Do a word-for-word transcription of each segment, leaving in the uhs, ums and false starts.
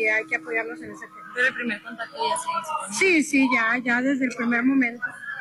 y hay que apoyarlos en ese tema. Pero el primer contacto ya se hizo. Sí, sí, ya, ya desde el primer momento.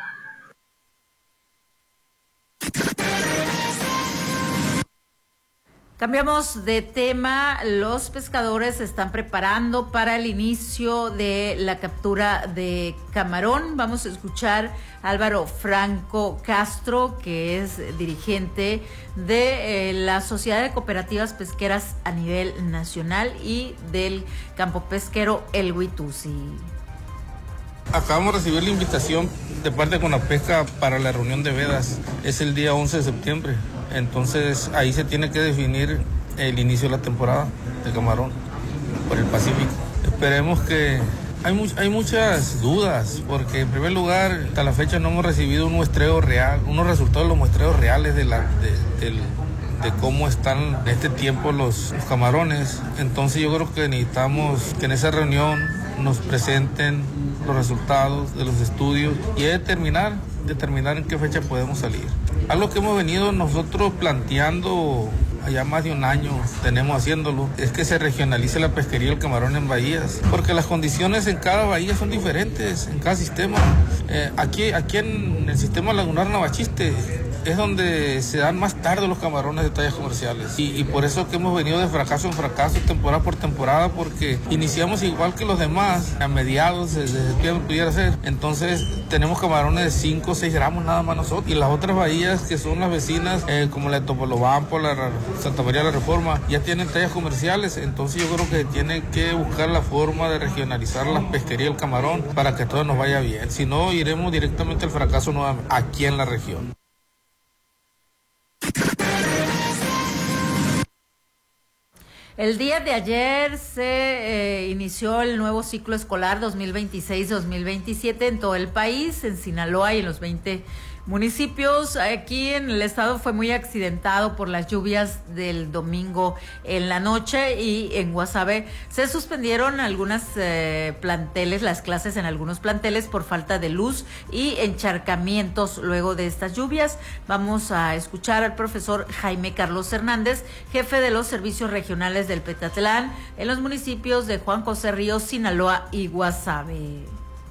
Cambiamos de tema. Los pescadores se están preparando para el inicio de la captura de camarón. Vamos a escuchar a Álvaro Franco Castro, que es dirigente de eh, la Sociedad de Cooperativas Pesqueras a nivel nacional y del campo pesquero El Huitusi. Acabamos de recibir la invitación de parte de Conapesca para la reunión de vedas. Es el día once de septiembre. Entonces ahí se tiene que definir el inicio de la temporada de camarón por el Pacífico. Esperemos que... Hay, mu- hay muchas dudas, porque en primer lugar, hasta la fecha no hemos recibido un muestreo real, unos resultados de los muestreos reales de, la, de, del, de cómo están en este tiempo los, los camarones. Entonces yo creo que necesitamos que en esa reunión nos presenten los resultados de los estudios y determinar, determinar en qué fecha podemos salir. Algo que hemos venido nosotros planteando allá más de un año, tenemos haciéndolo, es que se regionalice la pesquería del camarón en bahías, porque las condiciones en cada bahía son diferentes, en cada sistema. Eh, aquí, aquí en el sistema lagunar Navachiste es donde se dan más tarde los camarones de tallas comerciales. Y, y por eso que hemos venido de fracaso en fracaso, temporada por temporada, porque iniciamos igual que los demás, a mediados, desde septiembre pudiera ser. Entonces tenemos camarones de cinco o seis gramos nada más nosotros. Y las otras bahías que son las vecinas, eh, como la de Topolobampo, la Santa María de la Reforma, ya tienen tallas comerciales. Entonces yo creo que tiene que buscar la forma de regionalizar la pesquería del camarón para que todo nos vaya bien. Si no, iremos directamente al fracaso nuevamente aquí en la región. El día de ayer se eh, inició el nuevo ciclo escolar dos mil veintiséis dos mil veintisiete en todo el país, en Sinaloa y en los veinte municipios. Aquí en el estado fue muy accidentado por las lluvias del domingo en la noche, y en Guasave se suspendieron algunas eh, planteles, las clases en algunos planteles por falta de luz y encharcamientos luego de estas lluvias. Vamos a escuchar al profesor Jaime Carlos Hernández, jefe de los servicios regionales del Petatlán en los municipios de Juan José Ríos, Sinaloa y Guasave.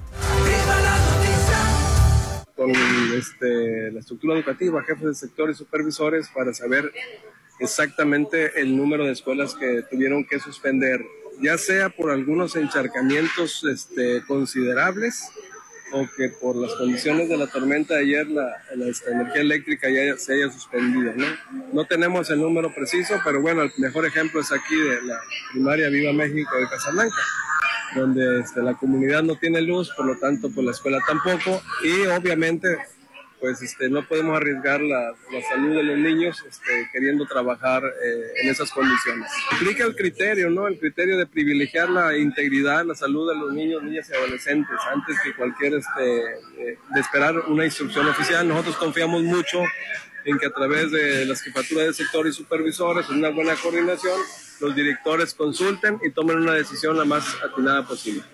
Con este, la estructura educativa, jefes de sector y supervisores, para saber exactamente el número de escuelas que tuvieron que suspender, ya sea por algunos encharcamientos este, considerables, o que por las condiciones de la tormenta de ayer la, la energía eléctrica ya se haya suspendido, ¿no? No tenemos el número preciso, pero bueno, el mejor ejemplo es aquí de la primaria Viva México de Casablanca, donde este, la comunidad no tiene luz, por lo tanto pues la escuela tampoco, y obviamente pues este, no podemos arriesgar la, la salud de los niños este, queriendo trabajar eh, en esas condiciones. Aplica el criterio, ¿no? El criterio de privilegiar la integridad, la salud de los niños, niñas y adolescentes, antes que cualquier, este, eh, de esperar una instrucción oficial. Nosotros confiamos mucho en que a través de las jefaturas de sector y supervisores, en una buena coordinación, los directores consulten y tomen una decisión la más atinada posible.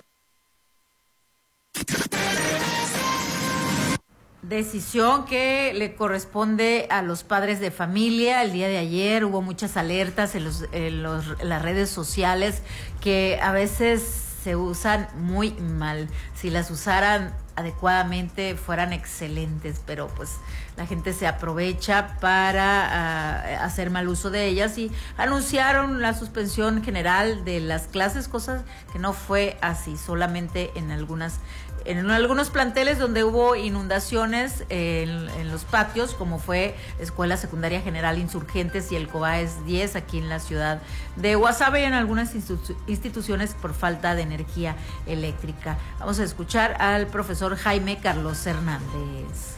Decisión que le corresponde a los padres de familia. El día de ayer hubo muchas alertas en, los, en, los, en las redes sociales que a veces se usan muy mal. Si las usaran adecuadamente fueran excelentes, pero pues la gente se aprovecha para uh, hacer mal uso de ellas, y anunciaron la suspensión general de las clases, cosas que no fue así, solamente en algunas en algunos planteles donde hubo inundaciones en, en los patios, como fue Escuela Secundaria General Insurgentes y el COBAES diez aquí en la ciudad de Guasave, y en algunas institu- instituciones por falta de energía eléctrica. Vamos a escuchar al profesor Jaime Carlos Hernández.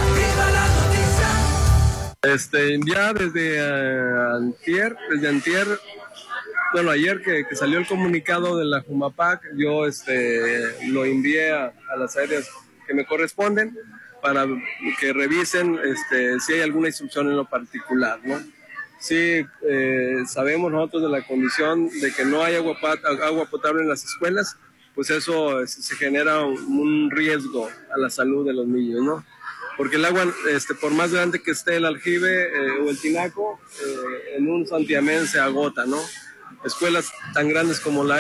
Este, ya desde uh, antier, desde antier, bueno, ayer que, que salió el comunicado de la Jumapac, yo este, lo envié a, a las áreas que me corresponden para que revisen este, si hay alguna instrucción en lo particular, ¿no? Sí, eh, sabemos nosotros de la condición de que no hay agua, agua potable en las escuelas, pues eso se genera un riesgo a la salud de los niños, ¿no? Porque el agua, este, por más grande que esté el aljibe eh, o el tinaco, eh, en un santiamén se agota, ¿no? Escuelas tan grandes como la